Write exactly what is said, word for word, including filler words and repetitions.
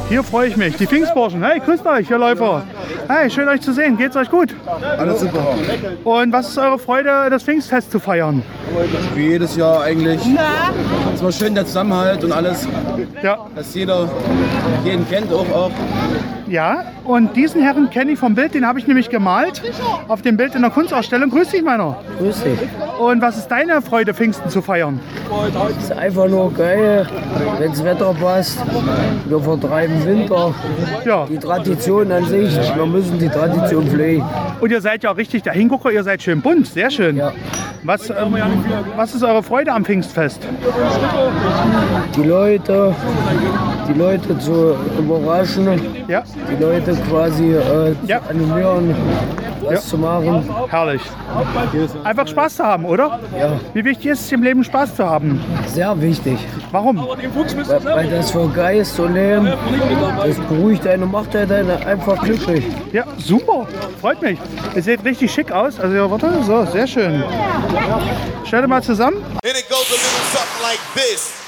Hier freue ich mich. Die Pfingstburschen. Hey, grüßt euch, ihr Läufer. Hey, schön euch zu sehen. Geht's euch gut? Alles super. Und was ist eure Freude, das Pfingstfest zu feiern? Wie jedes Jahr eigentlich. Es war schön der Zusammenhalt und alles, Ja. dass jeder jeden kennt, auch auch. Ja, und diesen Herren kenne ich vom Bild, den habe ich nämlich gemalt. Auf dem Bild in der Kunstausstellung. Grüß dich, meiner. Grüß dich. Und was ist deine Freude, Pfingsten zu feiern? Es ist einfach nur geil, wenn das Wetter passt. Wir vertreiben Winter. Ja. Die Tradition an sich, wir müssen die Tradition pflegen. Und ihr seid ja auch richtig der Hingucker, ihr seid schön bunt, sehr schön. Ja. Was, ähm, was ist eure Freude am Pfingstfest? Die Leute, die Leute zu überraschen, Ja, die Leute quasi äh, Ja. zu animieren, was Ja. zu machen. herrlich. Einfach Spaß zu haben, oder? Ja, Wie wichtig ist es im Leben, Spaß zu haben? sehr wichtig. Warum? Weil, weil das für Geist und Leben, das beruhigt einen und macht einen einfach glücklich. Ja, super. Freut mich. Ihr seht richtig schick aus. Also, ja, warte, so, sehr schön. Stell dir mal zusammen. And it goes a little something like this.